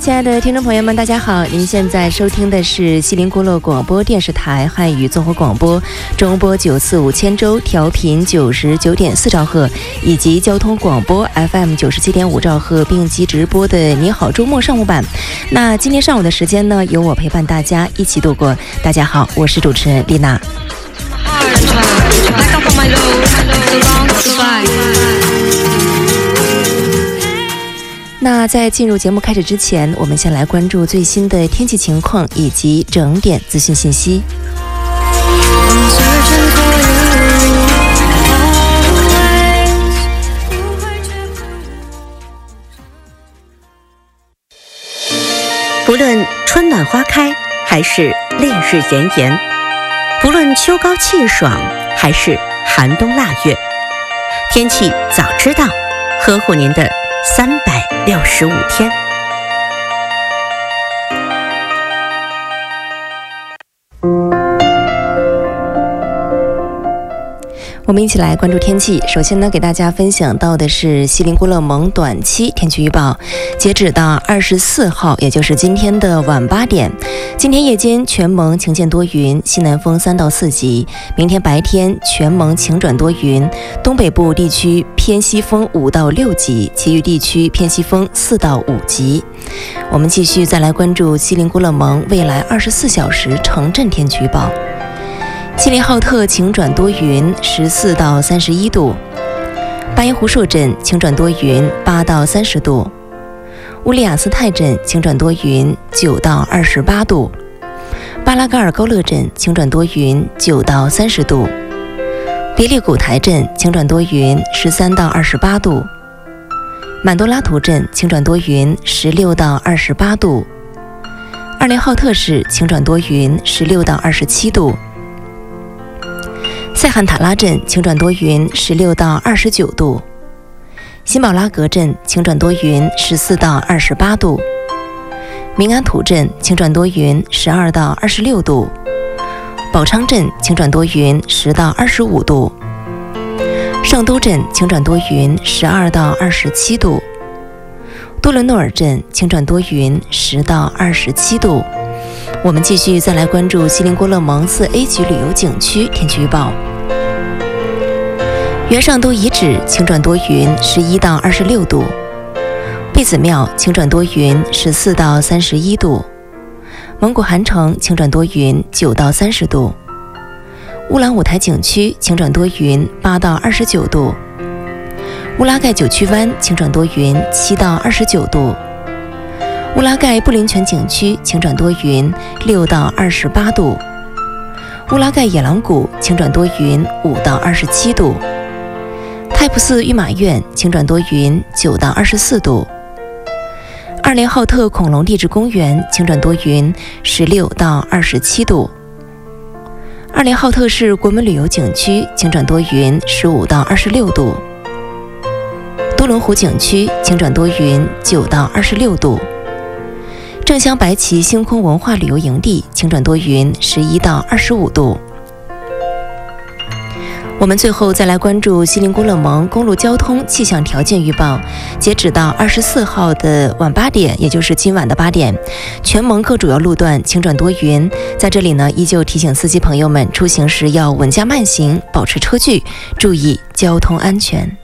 亲爱的听众朋友们，大家好！您现在收听的是西林孤陋广播电视台汉语综合广播，中波945千州，调频99.4兆赫，以及交通广播 FM 97.5兆赫，并机直播的你好周末上午版。那今天上午的时间呢，由我陪伴大家一起度过。大家好，我是主持人丽娜。那在进入节目开始之前，我们先来关注最新的天气情况以及整点资讯信息。 不论春暖花开还是烈日炎炎，不论秋高气爽还是寒冬腊月，天气早知道，呵护您的365天。 我们一起来关注天气。首先呢，给大家分享到的是锡林郭勒盟短期天气预报。截止到24号，也就是今天的晚8点，今天夜间全盟晴见多云，西南风3到4级。明天白天全盟晴转多云，东北部地区偏西风5到6级，其余地区偏西风4到5级。我们继续再来关注锡林郭勒盟未来24小时城镇天气预报。锡林浩特晴转多云，14到31度；巴彦湖硕镇晴转多云，8到30度；乌里雅斯泰镇晴转多云，9到28度；巴拉嘎尔高勒镇晴转多云，9到30度；别利古台镇晴转多云，13到28度；满多拉图镇晴转多云，16到28度；二连浩特市晴转多云，16到27度；塞罕塔拉镇晴转多云，16到29度；辛宝拉格镇晴转多云，14到28度；明安土镇晴转多云，12到26度；宝昌镇晴转多云，10到25度；上都镇晴转多云，12到27度；多伦诺尔镇晴转多云，10到27度。我们继续再来关注锡林郭勒盟4A 级旅游景区天气预报。元上都遗址晴转多云，11到26度；贝子庙晴转多云，14到31度；蒙古汗城晴转多云，9到30度；乌兰舞台景区晴转多云，8到29度；乌拉盖九曲湾晴转多云，7到29度；乌拉盖布林泉景区晴转多云，6到28度；乌拉盖野狼谷晴转多云，5到27度；泰普寺御马院晴转多云，9到24度；二连浩特恐龙地质公园晴转多云，16到27度；二连浩特市国门旅游景区晴转多云，15到26度；多伦湖景区晴转多云，9到26度；正乡白旗星空文化旅游营地晴转多云，11到25度。我们最后再来关注锡林郭勒盟公路交通气象条件预报。截止到24号的晚8点，也就是今晚的8点，全盟各主要路段晴转多云。在这里呢，依旧提醒司机朋友们出行时要稳驾慢行，保持车距，注意交通安全。